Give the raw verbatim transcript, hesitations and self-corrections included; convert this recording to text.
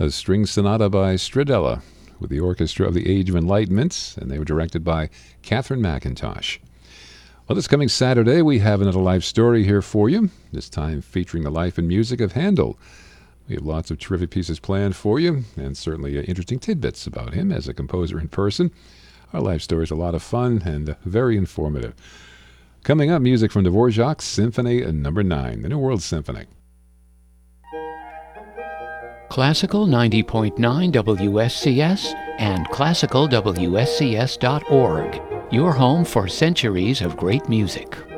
a string sonata by Stradella with the Orchestra of the Age of Enlightenment, and they were directed by Catherine McIntosh. Well, this coming Saturday, we have another life story here for you, this time featuring the life and music of Handel. We have lots of terrific pieces planned for you, and certainly uh, interesting tidbits about him as a composer in person. Our life story is a lot of fun and uh, very informative. Coming up, music from Dvorak's Symphony Number nine, the New World Symphony. Classical ninety point nine W S C S and classical W S C S dot org, your home for centuries of great music.